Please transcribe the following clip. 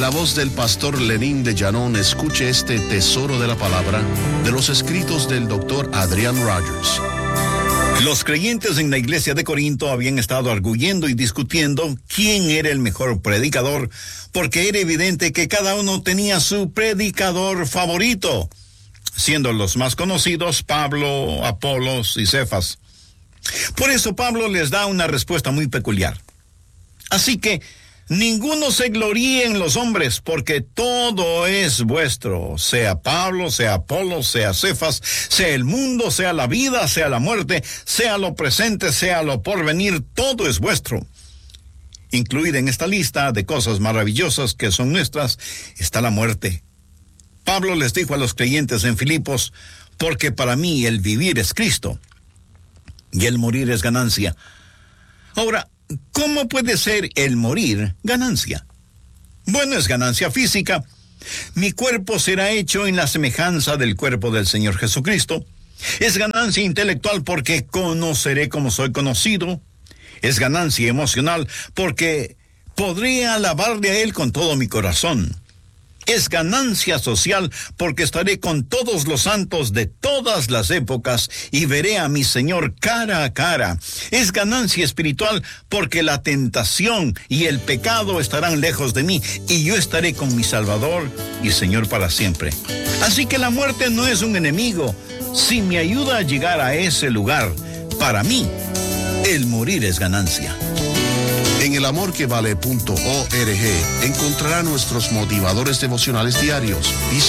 la voz del pastor Lenín de Llanón, escuche este tesoro de la palabra de los escritos del doctor Adrian Rogers. Los creyentes en la iglesia de Corinto habían estado arguyendo y discutiendo quién era el mejor predicador, porque era evidente que cada uno tenía su predicador favorito, siendo los más conocidos Pablo, Apolos y Cefas. Por eso Pablo les da una respuesta muy peculiar. Así que ninguno se gloríe en los hombres, porque todo es vuestro, sea Pablo, sea Apolos, sea Cefas, sea el mundo, sea la vida, sea la muerte, sea lo presente, sea lo porvenir, todo es vuestro. Incluida en esta lista de cosas maravillosas que son nuestras, está la muerte. Pablo les dijo a los creyentes en Filipos, porque para mí el vivir es Cristo y el morir es ganancia. Ahora, ¿cómo puede ser el morir ganancia? Bueno, es ganancia física. Mi cuerpo será hecho en la semejanza del cuerpo del Señor Jesucristo. Es ganancia intelectual porque conoceré como soy conocido. Es ganancia emocional porque podré alabarle a Él con todo mi corazón. Es ganancia social porque estaré con todos los santos de todas las épocas y veré a mi Señor cara a cara. Es ganancia espiritual porque la tentación y el pecado estarán lejos de mí y yo estaré con mi Salvador y Señor para siempre. Así que la muerte no es un enemigo. Si me ayuda a llegar a ese lugar, para mí, el morir es ganancia. En elamorquevale.org encontrará nuestros motivadores devocionales diarios. Visite